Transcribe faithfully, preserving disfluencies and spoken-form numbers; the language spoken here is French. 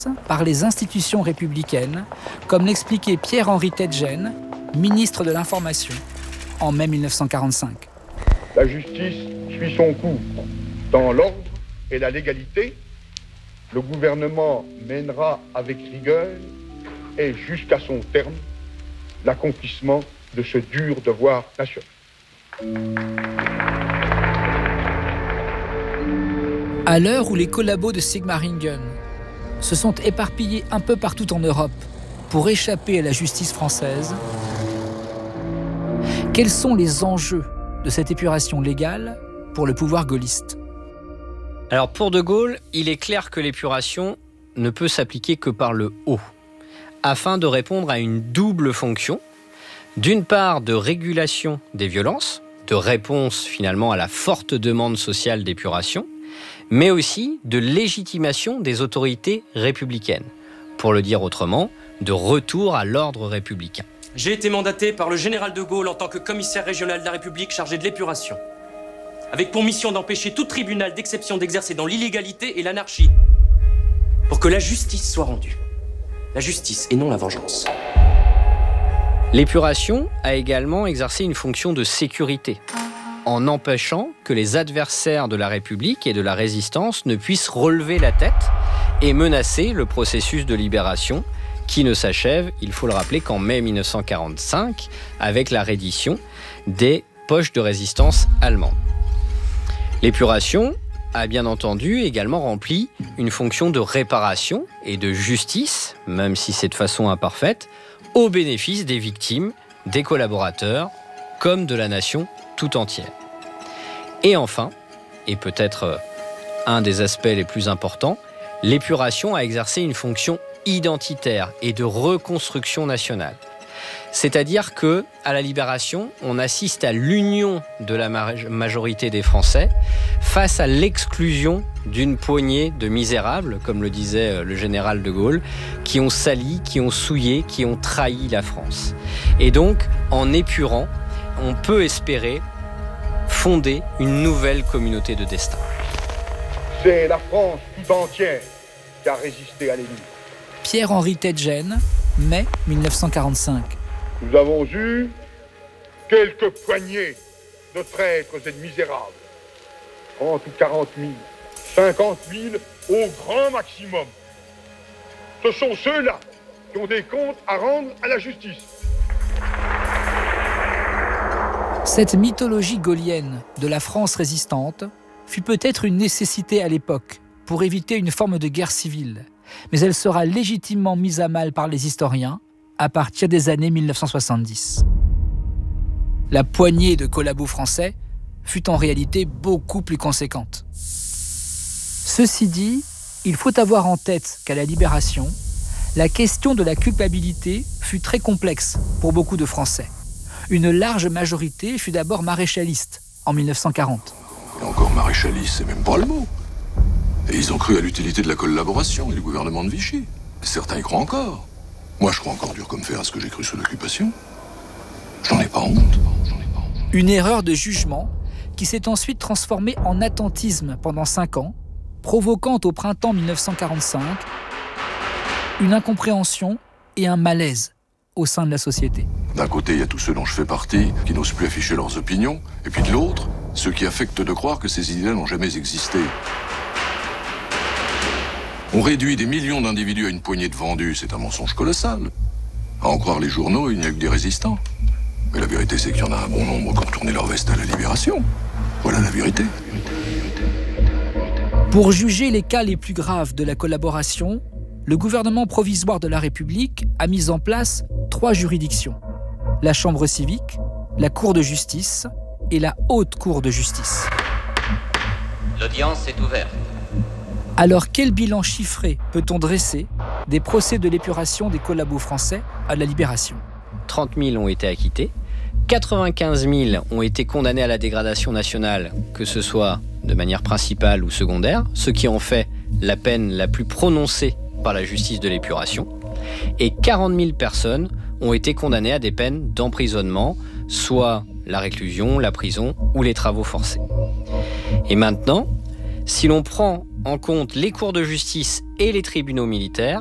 par les institutions républicaines, comme l'expliquait Pierre-Henri Tedjen, ministre de l'Information, en mai mille neuf cent quarante-cinq. La justice suit son cours dans l'ordre et la légalité. Le gouvernement mènera avec rigueur et jusqu'à son terme l'accomplissement de ce dur devoir national. À l'heure où les collabos de Sigmaringen se sont éparpillés un peu partout en Europe pour échapper à la justice française, quels sont les enjeux de cette épuration légale pour le pouvoir gaulliste ? Alors pour De Gaulle, il est clair que l'épuration ne peut s'appliquer que par le haut, afin de répondre à une double fonction, d'une part de régulation des violences, de réponse finalement à la forte demande sociale d'épuration, mais aussi de légitimation des autorités républicaines, pour le dire autrement, de retour à l'ordre républicain. J'ai été mandaté par le général de Gaulle en tant que commissaire régional de la République chargé de l'épuration, avec pour mission d'empêcher tout tribunal d'exception d'exercer dans l'illégalité et l'anarchie, pour que la justice soit rendue. La justice et non la vengeance. L'épuration a également exercé une fonction de sécurité, en empêchant que les adversaires de la République et de la résistance ne puissent relever la tête et menacer le processus de libération qui ne s'achève, il faut le rappeler, qu'en mai mille neuf cent quarante-cinq avec la reddition des poches de résistance allemandes. L'épuration a bien entendu également rempli une fonction de réparation et de justice, même si c'est de façon imparfaite, au bénéfice des victimes, des collaborateurs, comme de la nation tout entière. Et enfin, et peut-être un des aspects les plus importants, l'épuration a exercé une fonction identitaire et de reconstruction nationale. C'est-à-dire que, à la Libération, on assiste à l'union de la majorité des Français face à l'exclusion d'une poignée de misérables, comme le disait le général de Gaulle, qui ont sali, qui ont souillé, qui ont trahi la France. Et donc, en épurant, on peut espérer fonder une nouvelle communauté de destin. C'est la France tout entière qui a résisté à l'ennemi. Pierre-Henri Tedjen, mai mille neuf cent quarante-cinq. Nous avons eu quelques poignées de traîtres et de misérables. trente ou quarante mille, cinquante mille au grand maximum. Ce sont ceux-là qui ont des comptes à rendre à la justice. Cette mythologie gaulienne de la France résistante fut peut-être une nécessité à l'époque pour éviter une forme de guerre civile, mais elle sera légitimement mise à mal par les historiens à partir des années mille neuf cent soixante-dix. La poignée de collabos français fut en réalité beaucoup plus conséquente. Ceci dit, il faut avoir en tête qu'à la Libération, la question de la culpabilité fut très complexe pour beaucoup de Français. Une large majorité fut d'abord maréchaliste en mille neuf cent quarante. Et encore maréchaliste, c'est même pas le mot. Et ils ont cru à l'utilité de la collaboration et du gouvernement de Vichy. Certains y croient encore. Moi, je crois encore dur comme fer à ce que j'ai cru sous l'occupation. J'en ai pas honte. Une erreur de jugement qui s'est ensuite transformée en attentisme pendant cinq ans, provoquant au printemps mille neuf cent quarante-cinq une incompréhension et un malaise au sein de la société. D'un côté, il y a tous ceux dont je fais partie, qui n'osent plus afficher leurs opinions, et puis de l'autre, ceux qui affectent de croire que ces idées n'ont jamais existé. On réduit des millions d'individus à une poignée de vendus, c'est un mensonge colossal. À en croire les journaux, il n'y a eu que des résistants. Mais la vérité, c'est qu'il y en a un bon nombre qui ont tourné leur veste à la Libération. Voilà la vérité. Pour juger les cas les plus graves de la collaboration, le gouvernement provisoire de la République a mis en place trois juridictions. La Chambre civique, la Cour de justice et la Haute Cour de justice. L'audience est ouverte. Alors, quel bilan chiffré peut-on dresser des procès de l'épuration des collabos français à la Libération ? trente mille ont été acquittés, quatre-vingt-quinze mille ont été condamnés à la dégradation nationale, que ce soit de manière principale ou secondaire, ce qui en fait la peine la plus prononcée par la justice de l'épuration, et quarante mille personnes ont été condamnées à des peines d'emprisonnement, soit la réclusion, la prison ou les travaux forcés. Et maintenant, si l'on prend en compte les cours de justice et les tribunaux militaires,